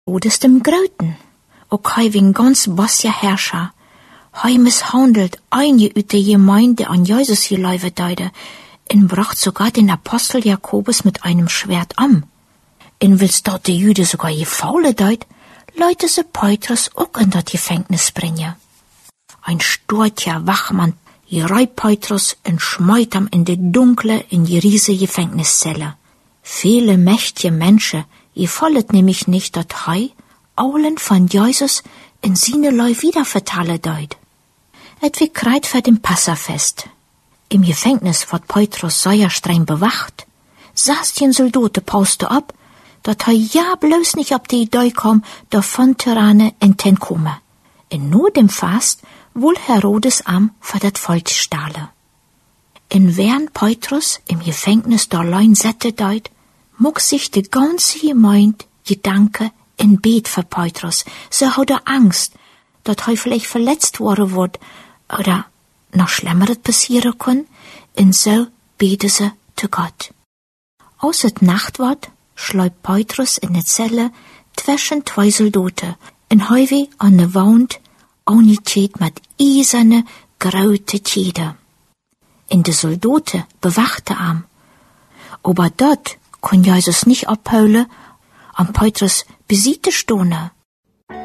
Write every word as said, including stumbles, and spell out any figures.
Herodes dem Groten, ook hij wien ganz bosje Herrscher, hij misshandelt einige uit de Gemeinde an Jesus geläufe deide, en bracht sogar den Apostel Jakobus mit einem Schwert am. En willst dort de Jüde sogar je faule deut, leute se Petrus ook in dat Gefängnis bringen. Ein stortja Wachmann gereibt Petrus en schmeut am in de dunkle, in die riese Gefängniszelle. Viele mächtige Menschen, je vollet nämlich nicht, dat hei, Aulen von Jesus in sine Leu wieder vertale deut. Et wie kreit für dem Passafest. Im Gefängnis wird Petrus sehr streng bewacht. Saß den Soldaten pauste ab, dat hei ja bloß nicht ab die Idee kom, davon Tyranne in ten komme. In nur dem Fast wohl Herodes am für dat Volk stahle. In während Petrus im Gefängnis da lein sette deut, muck sich de ganze Gemeinde Gedanke in Bet für Petrus. Se hat er Angst, dat hei vielleicht verletzt worden wird, oder noch schlimmeres passieren kann, und so bete sie zu Gott. Als het Nacht wird, schleibt Petrus in de Zelle zwischen zwei Soldaten, en heuwe an de Wand angeteet mit eiserne, graute Tjede. In de Soldaten bewachte am. Aber dort kann Jesus nicht abholen, an Petrus besiete stone.